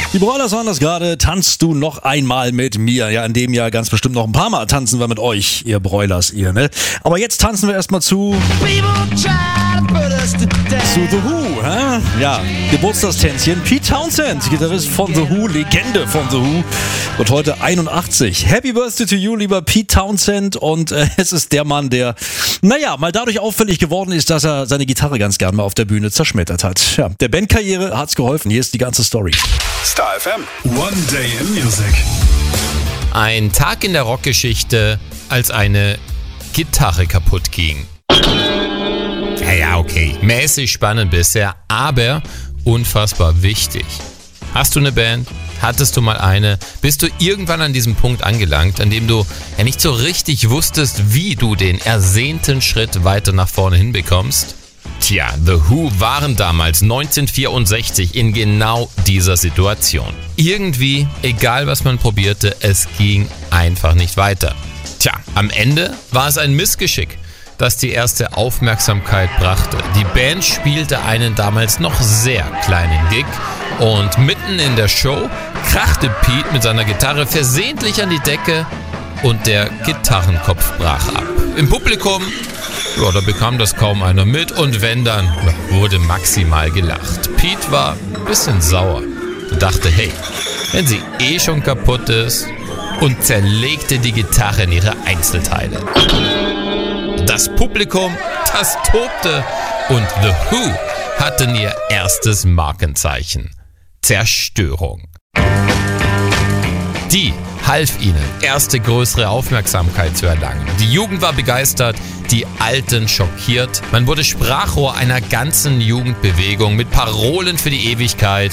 Die Broilers waren das gerade. Tanzt du noch einmal mit mir? Ja, in dem Jahr ganz bestimmt noch ein paar Mal tanzen wir mit euch, ihr Broilers, ihr, ne? Aber jetzt tanzen wir erstmal zu The Who, hä? Ja, Geburtstagstänzchen. Pete Townshend, Gitarrist von The Who, Legende von The Who, wird heute 81. Happy Birthday to you, lieber Pete Townshend. Und es ist der Mann, der, mal dadurch auffällig geworden ist, dass er seine Gitarre ganz gern mal auf der Bühne zerschmettert hat. Ja, der Bandkarriere hat's geholfen. Hier ist die ganze Story. Star FM. One Day in Music. Ein Tag in der Rockgeschichte, als eine Gitarre kaputt ging. Ja, okay. Mäßig spannend bisher, aber unfassbar wichtig. Hast du eine Band? Hattest du mal eine? Bist du irgendwann an diesem Punkt angelangt, an dem du ja nicht so richtig wusstest, wie du den ersehnten Schritt weiter nach vorne hinbekommst? Tja, The Who waren damals 1964 in genau dieser Situation. Irgendwie, egal was man probierte, es ging einfach nicht weiter. Tja, am Ende war es ein Missgeschick, das die erste Aufmerksamkeit brachte. Die Band spielte einen damals noch sehr kleinen Gig und mitten in der Show krachte Pete mit seiner Gitarre versehentlich an die Decke und der Gitarrenkopf brach ab. Im Publikum, ja, da bekam das kaum einer mit und wenn, dann wurde maximal gelacht. Pete war ein bisschen sauer und dachte, hey, wenn sie eh schon kaputt ist, und zerlegte die Gitarre in ihre Einzelteile. Das Publikum, das tobte und The Who hatten ihr erstes Markenzeichen: Zerstörung. Die half ihnen, erste größere Aufmerksamkeit zu erlangen. Die Jugend war begeistert, die Alten schockiert. Man wurde Sprachrohr einer ganzen Jugendbewegung mit Parolen für die Ewigkeit.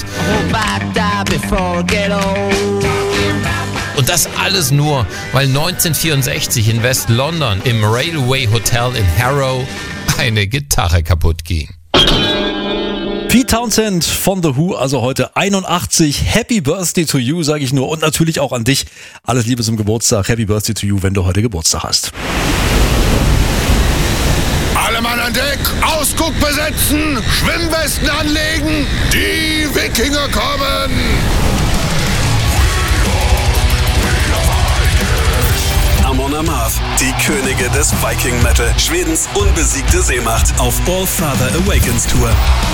Und das alles nur, weil 1964 in West-London im Railway Hotel in Harrow eine Gitarre kaputt ging. Pete Townshend von The Who, also heute 81. Happy Birthday to you, sage ich nur. Und natürlich auch an dich. Alles Liebe zum Geburtstag. Happy Birthday to you, wenn du heute Geburtstag hast. Alle Mann an Deck, Ausguck besetzen, Schwimmwesten anlegen, die Wikinger kommen! Amon Amarth, die Könige des Viking Metal, Schwedens unbesiegte Seemacht auf All Father Awakens Tour.